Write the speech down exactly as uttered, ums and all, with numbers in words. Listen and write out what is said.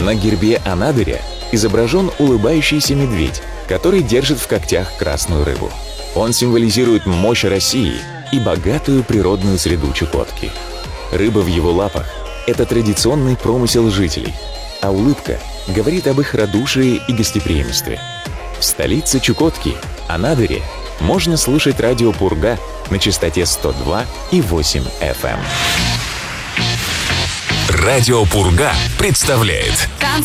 На гербе Анадыря изображен улыбающийся медведь, который держит в когтях красную рыбу. Он символизирует мощь России и богатую природную среду Чукотки. Рыба в его лапах – это традиционный промысел жителей, а улыбка говорит об их радушии и гостеприимстве. В столице Чукотки, Анадыре, можно слушать радио «Пурга» на частоте сто два и восемь эф эм. Радио «Пурга» представляет